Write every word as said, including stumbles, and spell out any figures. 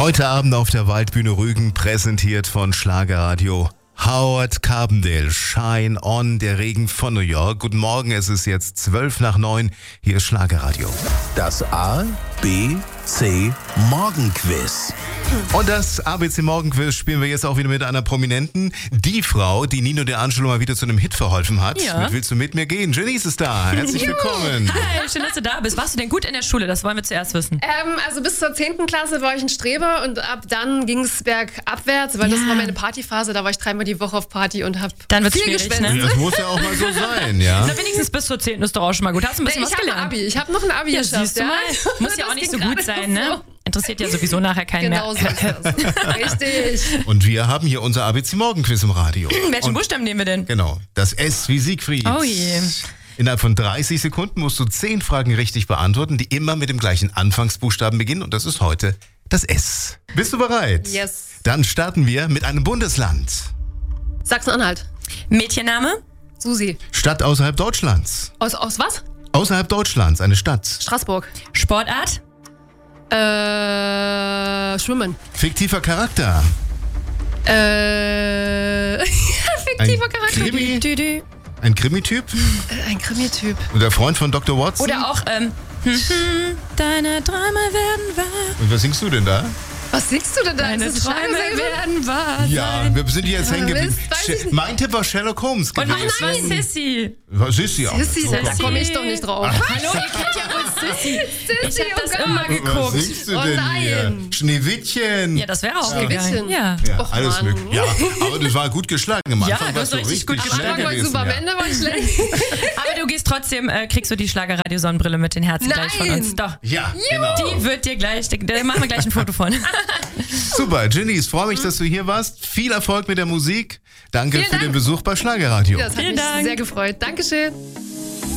Heute Abend auf der Waldbühne Rügen, präsentiert von Schlagerradio. Howard Carbondale, Shine On, der Regen von New York. Guten Morgen, es ist jetzt zwölf nach neun, hier ist Schlagerradio. Das A, B, C Morgenquiz. Und das A B C Morgenquiz spielen wir jetzt auch wieder mit einer Prominenten. Die Frau, die Nino De Angelo mal wieder zu einem Hit verholfen hat. Ja. Mit Willst du mit mir gehen? Janice ist da. Herzlich willkommen. Hi, schön, dass du da bist. Warst du denn gut in der Schule? Das wollen wir zuerst wissen. Ähm, also bis zur zehnten Klasse war ich ein Streber und ab dann ging es bergabwärts, weil Ja. das war meine Partyphase. Da war ich dreimal die Woche auf Party und habe Dann wird's viel schwierig, geschwänzt. ne? Das muss ja auch mal so sein, ja? Na, wenigstens bis zur zehnten ist doch auch schon mal gut. Hast du ein bisschen Ich was habe ein gelernt? Abi. Ich habe noch ein Abi Ja, geschafft. siehst du mal. Muss ja Das auch nicht ging so gut gerade sein, ne? so. Interessiert ja sowieso nachher keinen Genau so mehr. ist das. Richtig. Und wir haben hier unser A B C Morgenquiz im Radio. Welchen Und Buchstaben nehmen wir denn? genau, das S wie Siegfried. Oh je. Innerhalb von dreißig Sekunden musst du zehn Fragen richtig beantworten, die immer mit dem gleichen Anfangsbuchstaben beginnen. Und das ist heute das S. Bist du bereit? Yes. Dann starten wir mit einem Bundesland. Sachsen-Anhalt. Mädchenname? Susi. Stadt außerhalb Deutschlands. Aus, aus was? Außerhalb Deutschlands, eine Stadt. Straßburg. Sportart? Äh, Schwimmen. Fiktiver Charakter. Äh, fiktiver Ein Charakter. Krimi? Dü, dü. Ein Krimi-Typ? Äh, Ein Krimi-Typ. Und der Freund von Doktor Watson? Oder auch, ähm, hm, hm, deine Träume werden wahr. Und was singst du denn da? Was singst du denn da? Deine Ist das ein Träume Schlagersänger? werden wahr Ja, sein. wir sind hier jetzt hängen geblieben. Mist, weiß ich nicht. Mein Tipp war Sherlock Holmes Und gewesen. meins war Sissy. Was ist sie auch? Sissy, Oh da Gott. komme ich doch nicht drauf. Hallo, ihr kennt ja wohl Sissy. Ich hab das oh immer Gott. Was geguckt. singst du Oh denn nein. hier? Schneewittchen. Ja, das wäre auch Schneewittchen. gegangen. Ja. Ja, Och, alles Mann. möglich. Ja, aber das war gut geschlagen am Ja, Anfang. du warst hast richtig gut schnell geschlagen. Anfang war ich gewesen, super, am ja. Ende war ich schlecht. Aber du gehst trotzdem, äh, kriegst du die Schlagerradio-Sonnenbrille mit den Herzen gleich von Nein. uns. Doch. Ja, genau. Die wird dir gleich, da machen wir gleich ein Foto von. Super, Ginny, ich freue mich, dass du hier warst. Viel Erfolg mit der Musik. Danke Vielen für den Dank. Besuch bei Schlagerradio. Das hat Vielen mich Dank. sehr gefreut. Dankeschön.